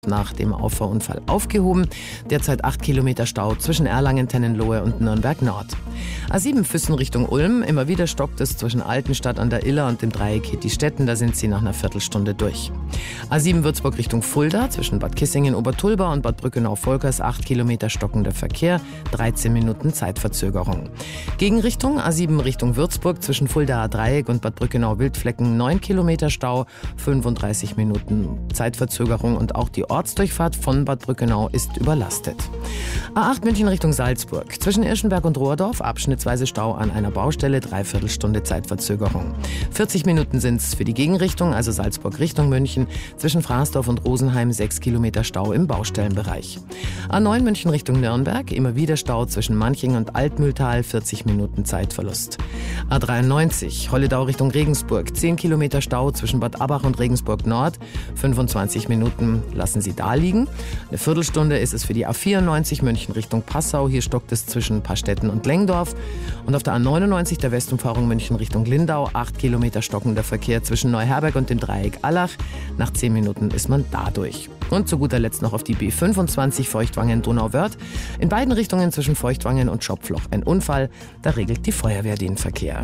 nach dem Auffahrunfall aufgehoben. Derzeit 8 Kilometer Stau zwischen Erlangen, Tennenlohe und Nürnberg Nord. A7 Füssen Richtung Ulm. Immer wieder stockt es zwischen Altenstadt an der Iller und dem Dreieck Hitti-Stetten. Da sind Sie nach einer Viertelstunde durch. A7 Würzburg Richtung Fulda. Zwischen Bad Kissingen, Obertulba und Bad Brückenau-Volkers 8 Kilometer stockender Verkehr. 13 Minuten Zeitverzögerung. Gegenrichtung A7 Richtung Würzburg. Zwischen Fuldaer Dreieck und Bad Brückenau-Wildflecken 9 Kilometer Stau. 35 Minuten Zeitverzögerung und auch die Ortsdurchfahrt von Bad Brückenau ist überlastet. A8 München Richtung Salzburg. Zwischen Irschenberg und Rohrdorf abschnittsweise Stau an einer Baustelle, 3/4 Stunde Zeitverzögerung. 40 Minuten sind es für die Gegenrichtung, also Salzburg Richtung München. Zwischen Fraßdorf und Rosenheim 6 Kilometer Stau im Baustellenbereich. A9 München Richtung Nürnberg. Immer wieder Stau zwischen Manching und Altmühltal, 40 Minuten Zeitverlust. A93 Holledau Richtung Regensburg. 10 Kilometer Stau zwischen Bad Abbach und Regensburg Nord. 25 Minuten lassen Sie da liegen. Eine Viertelstunde ist es für die A94 München Richtung Passau. Hier stockt es zwischen Pastetten und Lengdorf. Und auf der A99 der Westumfahrung München Richtung Lindau 8 Kilometer stockender Verkehr zwischen Neuherberg und dem Dreieck Allach. Nach 10 Minuten ist man da durch. Und zu guter Letzt noch auf die B25 Feuchtwangen-Donauwörth. In beiden Richtungen zwischen Feuchtwangen und Schopfloch ein Unfall. Da regelt die Feuerwehr den Verkehr.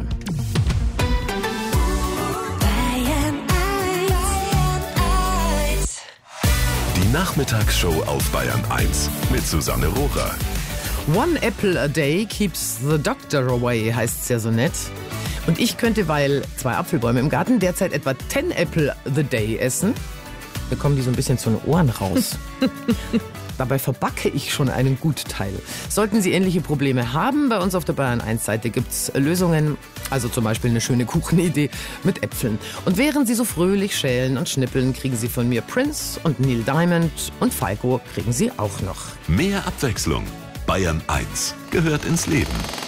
Die Nachmittagsshow auf Bayern 1 mit Susanne Rohrer. One apple a day keeps the doctor away, heißt es ja so nett. Und ich könnte, weil 2 Apfelbäume im Garten derzeit etwa 10 apple the day essen, bekommen die so ein bisschen zu den Ohren raus. Dabei verbacke ich schon einen Gutteil. Sollten Sie ähnliche Probleme haben, bei uns auf der Bayern 1 Seite gibt's Lösungen, also zum Beispiel eine schöne Kuchenidee mit Äpfeln. Und während Sie so fröhlich schälen und schnippeln, kriegen Sie von mir Prince und Neil Diamond und Falco kriegen Sie auch noch. Mehr Abwechslung. Bayern 1 gehört ins Leben.